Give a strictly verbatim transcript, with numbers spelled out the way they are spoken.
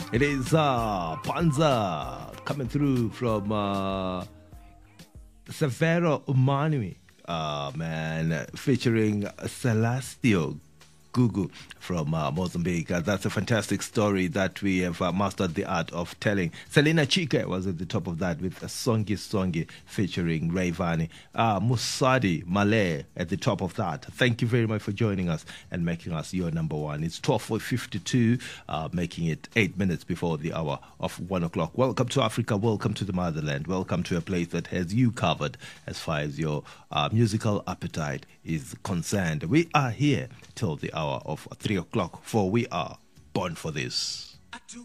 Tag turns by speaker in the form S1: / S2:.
S1: It is uh, Panza coming through from uh, Severo Umanui, uh, man, featuring Celestio Gugu from uh, Mozambique. Uh, that's a fantastic story that we have uh, mastered the art of telling. Selena Chike was at the top of that with a Songi Songi featuring Rayvani. Uh, Musadi Malay at the top of that. Thank you very much for joining us and making us your number one. It's twelve fifty-two, uh, making it eight minutes before the hour of one o'clock. Welcome to Africa. Welcome to the motherland. Welcome to a place that has you covered as far as your uh, musical appetite is concerned. We are here till the hour of three o'clock, for we are born for this.